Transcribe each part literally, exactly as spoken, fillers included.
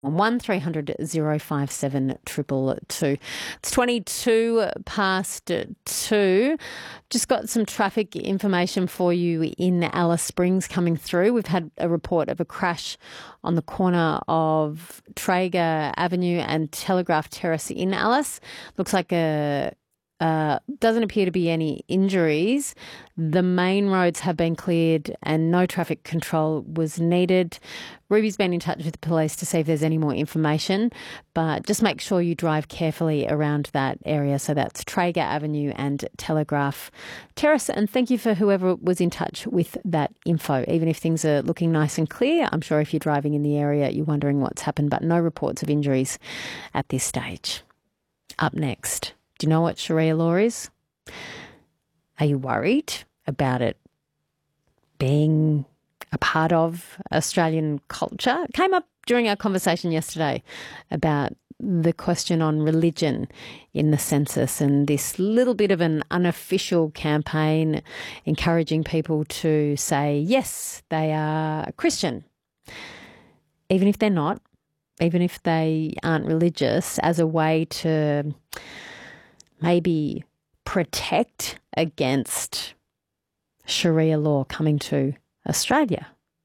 one three hundred zero five seven two two two. It's twenty-two past two. Just got some traffic information for you in Alice Springs coming through. We've had a report of a crash on the corner of Traeger Avenue and Telegraph Terrace in Alice. Looks like a Uh, doesn't appear to be any injuries. The main roads have been cleared and no traffic control was needed. Ruby's been in touch with the police to see if there's any more information, but just make sure you drive carefully around that area. So that's Traeger Avenue and Telegraph Terrace. And thank you for whoever was in touch with that info. Even if things are looking nice and clear, I'm sure if you're driving in the area, you're wondering what's happened, but no reports of injuries at this stage. Up next. Do you know what Sharia law is? Are you worried about it being a part of Australian culture? It came up during our conversation yesterday about the question on religion in the census and this little bit of an unofficial campaign encouraging people to say, yes, they are Christian, even if they're not, even if they aren't religious, as a way to maybe protect against Sharia law coming to Australia.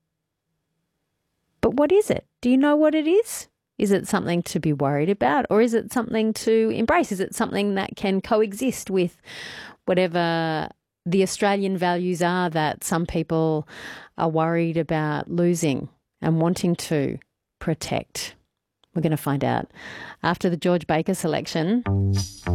But what is it? Do you know what it is? Is it something to be worried about, or is it something to embrace? Is it something that can coexist with whatever the Australian values are that some people are worried about losing and wanting to protect? We're going to find out after the George Baker selection.